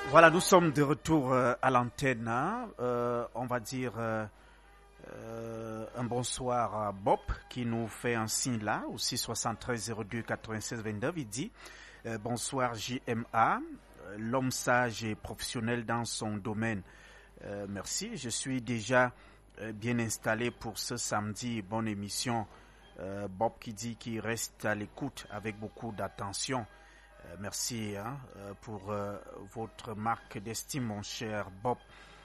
Voilà, nous sommes de retour à l'antenne. On va dire un bonsoir à Bob qui nous fait un signe là, au 673 02 96 29. Il dit bonsoir JMA, l'homme sage et professionnel dans son domaine. Merci, je suis déjà bien installé pour ce samedi. Bonne émission. Bob qui dit qu'il reste à l'écoute avec beaucoup d'attention. Merci pour votre marque d'estime, mon cher Bob.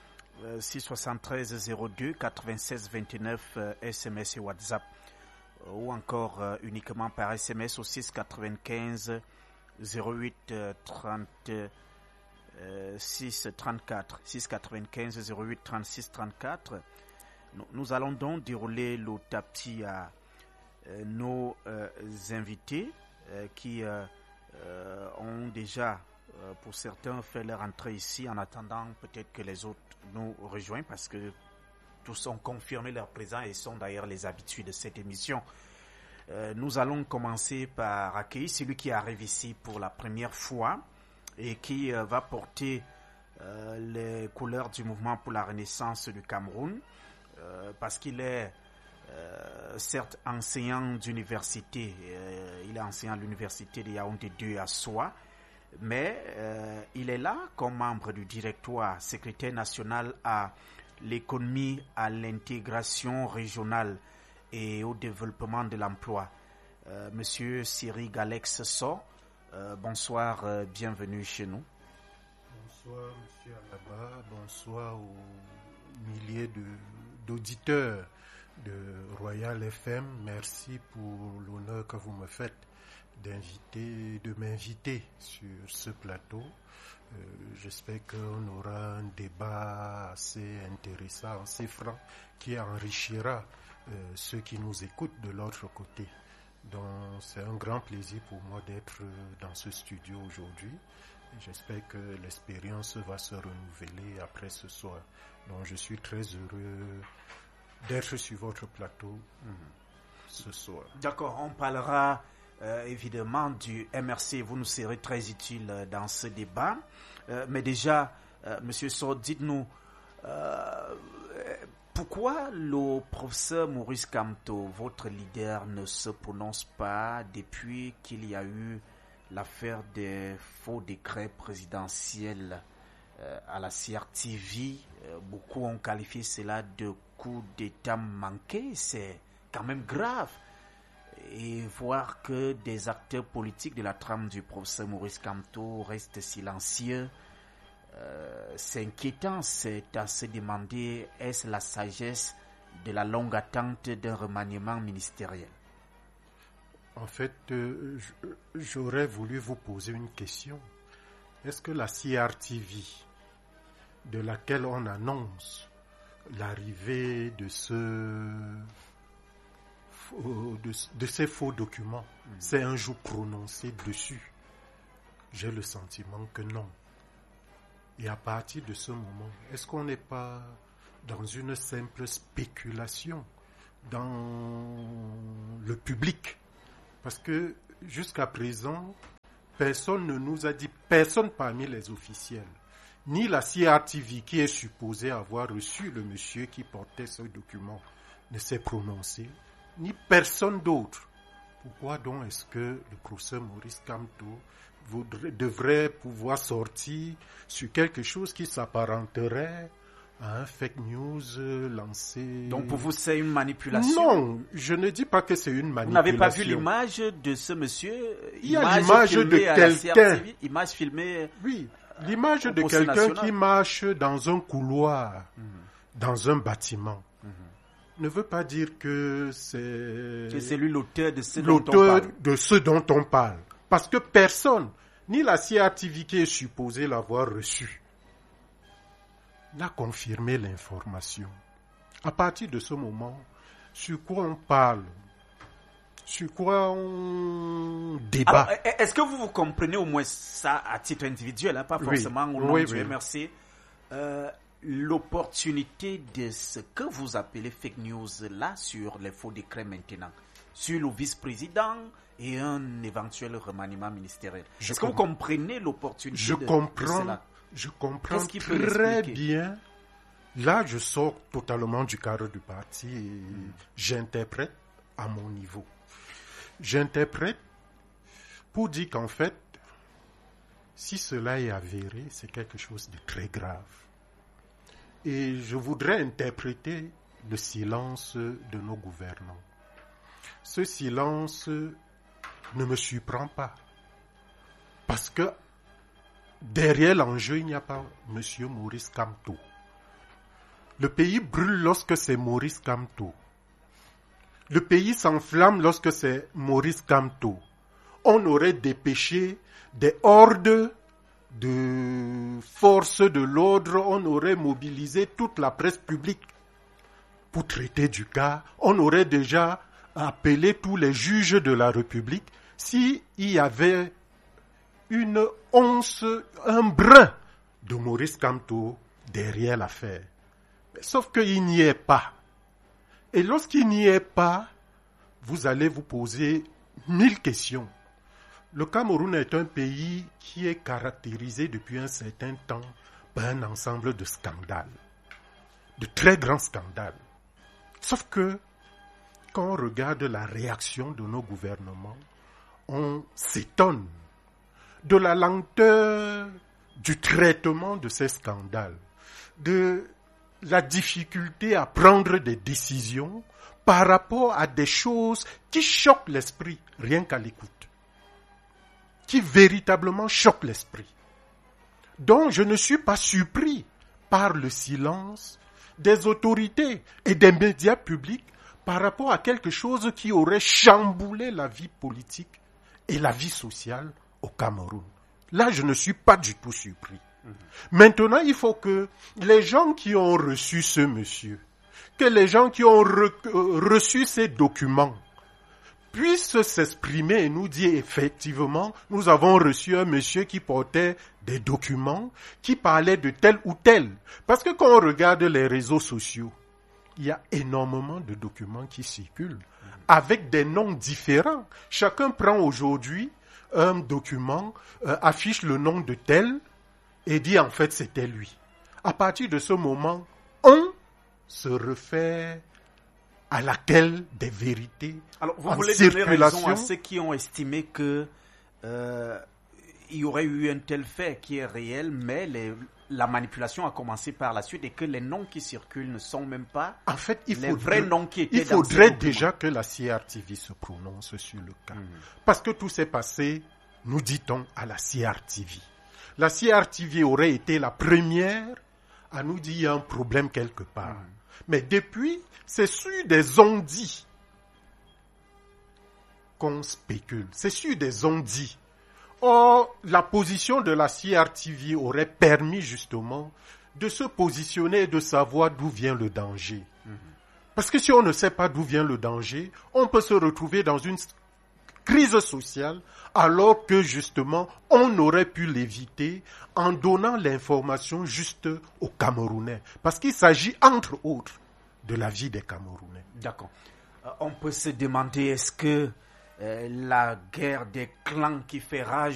673 02 96 29 SMS et WhatsApp ou encore uniquement par SMS au 695 08 36 34 695 08 36 34. Nous allons donc dérouler le tapis à nos invités qui ont déjà, pour certains, fait leur entrée ici en attendant peut-être que les autres nous rejoignent parce que tous ont confirmé leur présence et sont d'ailleurs les habitués de cette émission. Nous allons commencer par accueillir celui qui arrive ici pour la première fois et qui va porter les couleurs du mouvement pour la renaissance du Cameroun parce qu'il est certes enseignant d'université, il est enseignant à l'université de Yaoundé 2 à Soa, mais il est là comme membre du directoire, secrétaire national à l'économie, à l'intégration régionale et au développement de l'emploi. Monsieur Cyril Galex So, bonsoir, bienvenue chez nous. Bonsoir Monsieur Alaba, bonsoir aux milliers d'auditeurs de Royal FM. Merci pour l'honneur que vous me faites de m'inviter sur ce plateau. J'espère qu'on aura un débat assez intéressant, assez franc, qui enrichira ceux qui nous écoutent de l'autre côté. Donc c'est un grand plaisir pour moi d'être dans ce studio aujourd'hui. J'espère que l'expérience va se renouveler après ce soir. Donc je suis très heureux d'être sur votre plateau ce soir. D'accord, on parlera évidemment du MRC. Vous nous serez très utile dans ce débat. Mais déjà, Monsieur Sow, dites-nous, pourquoi le professeur Maurice Kamto, votre leader, ne se prononce pas depuis qu'il y a eu l'affaire des faux décrets présidentiels à la CRTV? Beaucoup ont qualifié cela de coup d'État manqué. C'est quand même grave. Et voir que des acteurs politiques de la trame du professeur Maurice Kamto restent silencieux, c'est inquiétant. C'est à se demander, est-ce la sagesse de la longue attente d'un remaniement ministériel? En fait, j'aurais voulu vous poser une question. Est-ce que la CRTV, de laquelle on annonce l'arrivée de ces faux documents, c'est un jour prononcé dessus? J'ai le sentiment que non. Et à partir de ce moment, est-ce qu'on n'est pas dans une simple spéculation dans le public? Parce que jusqu'à présent, personne ne nous a dit, personne parmi les officiels, ni la CRTV qui est supposée avoir reçu le monsieur qui portait ce document ne s'est prononcé, ni personne d'autre. Pourquoi donc est-ce que le professeur Maurice Kamto devrait pouvoir sortir sur quelque chose qui s'apparenterait à un fake news lancé? Donc pour vous, c'est une manipulation? Non, je ne dis pas que c'est une manipulation. Vous n'avez pas vu l'image de ce monsieur? Il y a l'image de quelqu'un. Image filmée. Oui, l'image de quelqu'un qui marche dans un couloir, dans un bâtiment. Ne veut pas dire que c'est lui l'auteur de ce dont on parle. Parce que personne, ni la CRTV qui est supposée l'avoir reçu, n'a confirmé l'information. À partir de ce moment, sur quoi on parle? Sur quoi on débat? Alors, est-ce que vous comprenez au moins ça à titre individuel, pas forcément au nom du MRC, l'opportunité de ce que vous appelez fake news là sur les faux décrets maintenant, sur le vice-président et un éventuel remaniement ministériel? Est-ce que vous comprenez l'opportunité de cela? Je comprends très bien. Là, je sors totalement du cadre du parti et j'interprète à mon niveau. J'interprète pour dire qu'en fait, si cela est avéré, c'est quelque chose de très grave. Et je voudrais interpréter le silence de nos gouvernants. Ce silence ne me surprend pas. Parce que derrière l'enjeu, il n'y a pas M. Maurice Kamto. Le pays brûle lorsque c'est Maurice Kamto. Le pays s'enflamme lorsque c'est Maurice Kamto. On aurait dépêché des hordes de forces de l'ordre, on aurait mobilisé toute la presse publique pour traiter du cas. On aurait déjà appelé tous les juges de la République s'il y avait une once, un brin de Maurice Kamto derrière l'affaire. Sauf qu'il n'y est pas. Et lorsqu'il n'y est pas, vous allez vous poser 1000 questions. Le Cameroun est un pays qui est caractérisé depuis un certain temps par un ensemble de scandales, de très grands scandales. Sauf que, quand on regarde la réaction de nos gouvernements, on s'étonne de la lenteur du traitement de ces scandales, de la difficulté à prendre des décisions par rapport à des choses qui choquent l'esprit, rien qu'à l'écoute, qui véritablement choquent l'esprit. Donc je ne suis pas surpris par le silence des autorités et des médias publics par rapport à quelque chose qui aurait chamboulé la vie politique et la vie sociale au Cameroun. Là, je ne suis pas du tout surpris. Maintenant, il faut que les gens qui ont reçu ce monsieur, que les gens qui ont reçu ces documents puissent s'exprimer et nous dire effectivement, nous avons reçu un monsieur qui portait des documents, qui parlait de tel ou tel. Parce que quand on regarde les réseaux sociaux, il y a énormément de documents qui circulent avec des noms différents. Chacun prend aujourd'hui un document, affiche le nom de tel et dit en fait c'était lui. À partir de ce moment, on se réfère à laquelle des vérités. Alors, vous voulez donner raison à ceux qui ont estimé que il y aurait eu un tel fait qui est réel, mais la manipulation a commencé par la suite et que les noms qui circulent ne sont même pas en fait, les vrais noms qui étaient dans Il faudrait déjà que la CRTV se prononce sur le cas. Parce que tout s'est passé, nous dit-on, à la CRTV. La CRTV aurait été la première à nous dire qu'il y a un problème quelque part. Mais depuis, c'est sur des on-dit qu'on spécule. C'est sur des on-dit. Or, la position de la CRTV aurait permis justement de se positionner et de savoir d'où vient le danger. Parce que si on ne sait pas d'où vient le danger, on peut se retrouver dans une crise sociale alors que justement on aurait pu l'éviter en donnant l'information juste aux Camerounais. Parce qu'il s'agit entre autres de la vie des Camerounais. D'accord. On peut se demander est-ce que la guerre des clans qui fait rage